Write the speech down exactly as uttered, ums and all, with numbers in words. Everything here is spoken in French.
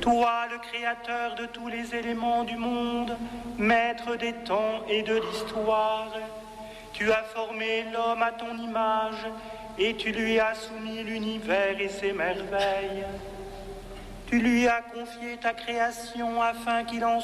Toi, le créateur de tous les éléments du monde, maître des temps et de l'histoire, tu as formé l'homme à ton image et tu lui as soumis l'univers et ses merveilles. Tu lui as confié ta création afin qu'il en